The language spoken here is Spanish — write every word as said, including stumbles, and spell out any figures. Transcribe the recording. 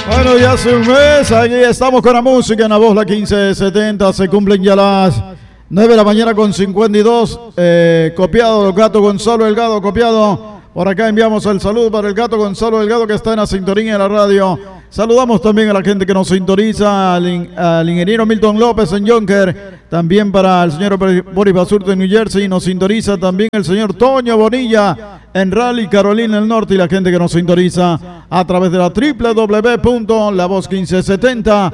Bueno, ya hace un mes, aquí estamos con la música en la voz, la quince setenta, se cumplen ya las nueve de la mañana con cincuenta y dos, eh, copiado, Gato Gonzalo Delgado, copiado. Por acá enviamos el saludo para el Gato Gonzalo Delgado que está en la sintonía de la radio. Saludamos también a la gente que nos sintoniza, al, al ingeniero Milton López en Yonker, también para el señor Boris Basurto en New Jersey, nos sintoniza también el señor Toño Bonilla en Raleigh, Carolina del Norte, y la gente que nos sintoniza a través de la doble u doble u doble u punto la voz quince setenta